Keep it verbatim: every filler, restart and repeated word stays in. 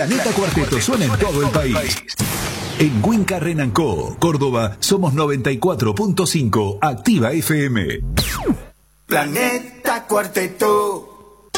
Planeta Cuarteto suena en todo el país. En Winca Renancó, Córdoba, somos noventa y cuatro punto cinco, Activa F M. Planeta Cuarteto.